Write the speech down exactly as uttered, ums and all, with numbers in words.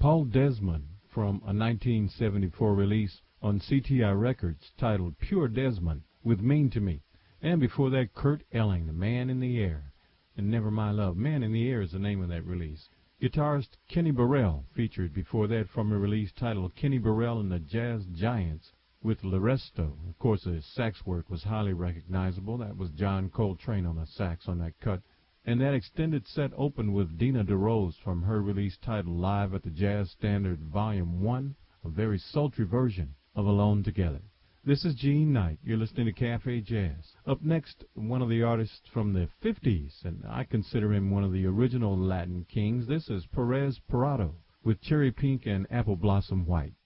Paul Desmond from a nineteen seventy-four release on C T I Records titled Pure Desmond with Mean to Me. And before that, Kurt Elling, The Man in the Air, and Never My Love. Man in the Air is the name of that release. Guitarist Kenny Burrell featured before that from a release titled Kenny Burrell and the Jazz Giants with L'Resto. Of course, his sax work was highly recognizable. That was John Coltrane on the sax on that cut. And that extended set opened with Dina DeRose from her release titled Live at the Jazz Standard Volume one, a very sultry version of Alone Together. This is Gene Knight. You're listening to Cafe Jazz. Up next, one of the artists from the fifties, and I consider him one of the original Latin kings. This is Perez Prado with Cherry Pink and Apple Blossom White.